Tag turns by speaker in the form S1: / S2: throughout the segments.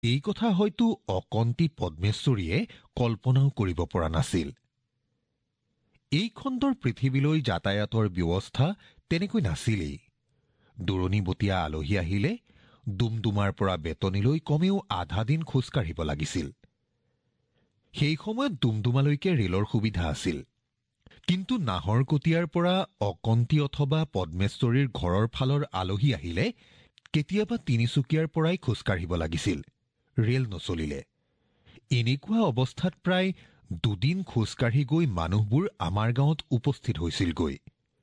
S1: এই কথা হয়তো অকন্তি পদ্মেশ্বৰীয়ে কল্পনাও কৰিব পৰা নাছিল। এই খণ্ডৰ পৃথিৱীলৈ যাতায়াতৰ ব্যৱস্থা তেনেকৈ নাছিলেই। দূৰণিবতীয়া আলহী আহিলে ডুমডুমাৰ পৰা বেতনীলৈ কমেও আধা দিন খোজকাঢ়িব লাগিছিল। সেই সময়ত ডুমডুমালৈকে ৰেলৰ সুবিধা আছিল। কিন্তু নাহৰকটীয়াৰ পৰা অকন্তি অথবা পদ্মেশ্বৰীৰ ঘৰৰ ফালৰ আলহী আহিলে কেতিয়াবা তিনিচুকীয়াৰ পৰাই খোজকাঢ়িব লাগিছিল, ৰেল নচলিলে। এনেকুৱা অৱস্থাত প্ৰায় 2 দিন খোজকাঢ়ি গৈ মানুহবোৰ আমাৰ গাঁৱত উপস্থিত হৈছিলগৈ।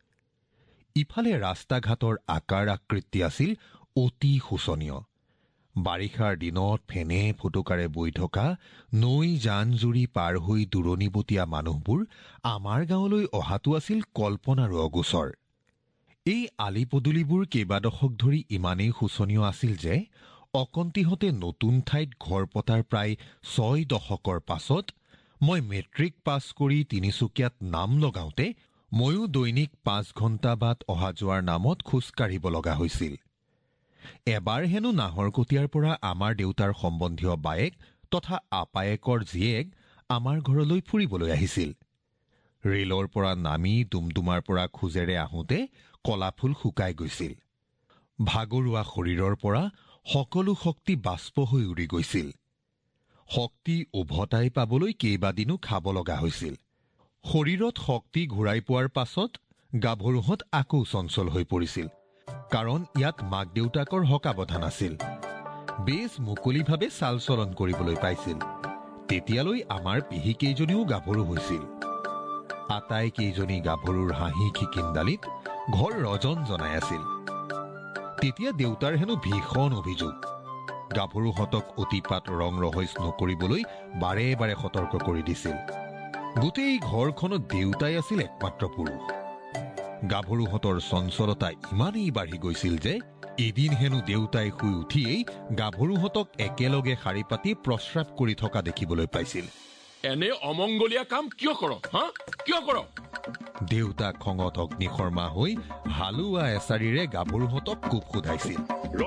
S1: ইফালে ৰাস্তা ঘাটৰ আকাৰ আকৃতি আছিল অতি শোচনীয়। বাৰিষাৰ দিনত ফেনে ফুটুকাৰে বৈ থকা নৈ জান জুৰি পাৰ হৈ দূৰণিবতীয়া মানুহবোৰ আমাৰ গাঁৱলৈ অহাটো আছিল কল্পনাৰো অগোচৰ। এই আলি পদূলিবোৰ কেইবাদশক ধৰি ইমানেই শোচনীয় আছিল যে অকন্তিহঁতে নতুন ঠাইত ঘৰ পতাৰ প্ৰায় 6 দশকৰ পাছত মই মেট্ৰিক পাছ কৰি তিনিচুকীয়াত নাম লগাওঁতে ময়ো দৈনিক 5 ঘণ্টা বাট অহা যোৱাৰ নামত খোজকাঢ়িব লগা হৈছিল। এবাৰ হেনো নাহৰকটীয়াৰ পৰা আমাৰ দেউতাৰ সম্বন্ধীয় বায়েক তথা আপায়েকৰ জীয়েক আমাৰ ঘৰলৈ ফুৰিবলৈ আহিছিল। ৰেলৰ পৰা নামি ডুমডুমাৰ পৰা খোজেৰে আহোঁতে কলাফুল শুকাই গৈছিল। ভাগৰুৱা শৰীৰৰ পৰা সকলো শক্তি বাষ্প হৈ উৰি গৈছিল। শক্তি উভতাই পাবলৈ কেইবাদিনো খাব লগা হৈছিল। শৰীৰত শক্তি ঘূৰাই পোৱাৰ পাছত গাভৰুহঁত আকৌ চঞ্চল হৈ পৰিছিল, কাৰণ ইয়াত মাক দেউতাকৰ হকাবধা নাছিল। বেছ মুকলিভাৱে চাল চলন কৰিবলৈ পাইছিল। তেতিয়ালৈ আমাৰ পেহীকেইজনীও গাভৰু হৈছিল। আটাইকেইজনী গাভৰুৰ হাঁহি খিকিন্দালিত ঘৰ ৰজন জনাই আছিল। তেতিয়া দেউতাৰ হেনো ভীষণ অভিযোগ। গাভৰুহঁতক অতিপাত ৰং ৰহইচ নকৰিবলৈ বাৰে বাৰে সতৰ্ক কৰি দিছিল। গোটেই ঘৰখনত দেউতাই আছিল একমাত্ৰ পুৰুষ। গাভৰুহঁতৰ চঞ্চলতা ইমানেই বাঢ়ি গৈছিল যে এদিন হেনো দেউতাই শুই উঠিয়েই গাভৰুহঁতক একেলগে শাৰী পাতি প্ৰস্ৰাৱ কৰি থকা দেখিবলৈ পাইছিল।
S2: এনে অমংগলীয়া কাম কিয় কৰ? কিয় কৰ?
S1: দেউতা খঙত অগ্নিশৰ্মা হৈ হালোৱা এচাৰিৰে গাভৰুহঁতক কোব সোধাইছিল।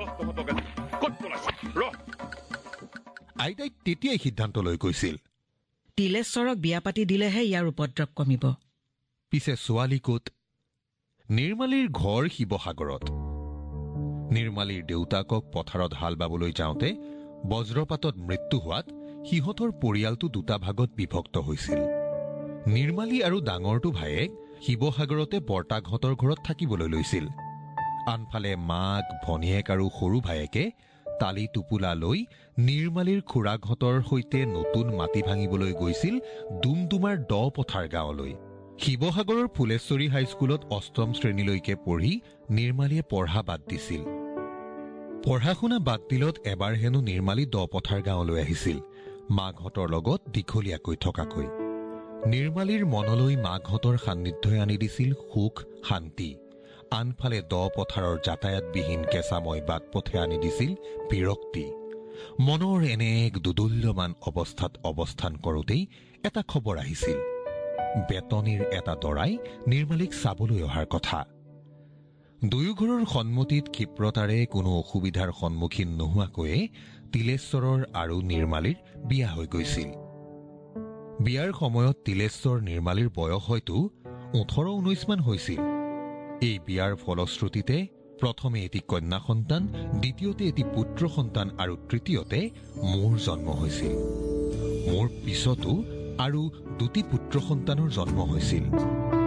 S1: আইতাই তেতিয়াই সিদ্ধান্ত লৈ কৈছিল,
S3: তিলেশ্বৰক বিয়া পাতি দিলেহে ইয়াৰ উপদ্ৰৱ কমিব।
S1: পিছে ছোৱালী ক'ত? নিৰ্মালীৰ ঘৰ শিৱসাগৰত। নিৰ্মালীৰ দেউতাকক পথাৰত হাল বাবলৈ যাওঁতে বজ্ৰপাতত মৃত্যু হোৱাত সিহঁতৰ পৰিয়ালটো 2টা ভাগত বিভক্ত হৈছিল। নিৰ্মালী আৰু ডাঙৰটো ভায়েক শিৱসাগৰতে বৰ্তাকহঁতৰ ঘৰত থাকিবলৈ লৈছিল। আনফালে মাক, ভনীয়েক আৰু সৰু ভায়েকে তালি টোপোলা লৈ নিৰ্মালীৰ খুৰাকহঁতৰ সৈতে নতুন মাটি ভাঙিবলৈ গৈছিল ডুমডুমাৰ দ পথাৰ গাঁৱলৈ। শিৱসাগৰৰ ফুলেশ্বৰী হাইস্কুলত 8ম শ্ৰেণীলৈকে পঢ়ি নিৰ্মালীয়ে পঢ়া বাদ দিছিল। পঢ়া শুনা বাদ দিলত এবাৰ হেনো নিৰ্মালী দ পথাৰ গাঁৱলৈ আহিছিল, মাকহঁতৰ লগত দীঘলীয়াকৈ থকাকৈ। নিৰ্মালীৰ মনলৈ মাকহঁতৰ সান্নিধ্যই আনি দিছিল সুখ শান্তি। আনফালে দ পথাৰৰ যাতায়াতবিহীন কেঁচাময় বাট পথে আনি দিছিল বিৰক্তি। মনৰ এনে এক দুদুল্যমান অৱস্থাত অৱস্থান কৰোঁতেই এটা খবৰ আহিছিল। বেতনীৰ এটা দৰাই নিৰ্মালীক চাবলৈ অহাৰ কথা। দুয়োঘৰৰ সন্মতিত ক্ষিপ্ৰতাৰে কোনো অসুবিধাৰ সন্মুখীন নোহোৱাকৈয়ে তিলেশ্বৰৰ আৰু নিৰ্মালীৰ বিয়া হৈ গৈছিল। বিয়াৰ সময়ত তিলেশ্বৰ নিৰ্মালীৰ বয়স হয়তো 18-19 মান হৈছিল। এই বিয়াৰ ফলশ্ৰুতিতে প্ৰথমে এটি কন্যা সন্তান, দ্বিতীয়তে এটি পুত্ৰ সন্তান আৰু তৃতীয়তে মোৰ জন্ম হৈছিল। মোৰ পিছতো আৰু 2টি পুত্ৰ সন্তানৰ জন্ম হৈছিল।